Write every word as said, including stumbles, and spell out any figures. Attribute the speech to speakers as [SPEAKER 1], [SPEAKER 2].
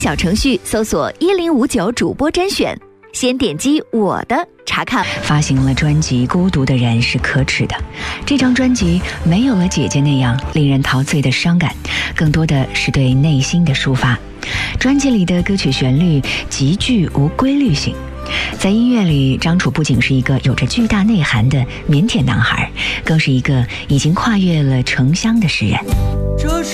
[SPEAKER 1] 小程序搜索一零五九主播甄选，先点击我的查看。
[SPEAKER 2] 发行了专辑《孤独的人是可耻的》，这张专辑没有了姐姐那样令人陶醉的伤感，更多的是对内心的抒发。专辑里的歌曲旋律极具无规律性，在音乐里，张楚不仅是一个有着巨大内涵的腼腆男孩，更是一个已经跨越了城乡的诗人。